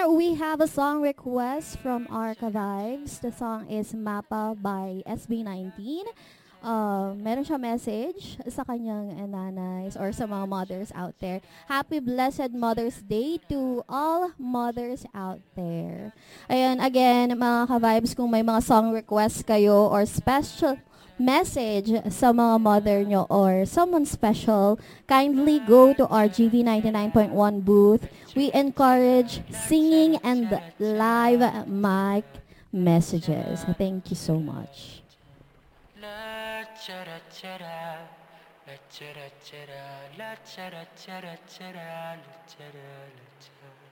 we have a song request from Arca Vibes. The song is Mapa by SB19. Meron siya message sa kanyang nanays or sa mga mothers out there. Happy blessed Mother's Day to all mothers out there. Ayun, again, mga ka-vibes, kung may mga song request kayo or special message sa mga mother nyo or someone special, kindly go to our GV 99.1 booth. We encourage singing and live mic messages. Thank you so much. La chara chara, la chara chara, la chara chara chara, la chara la chara.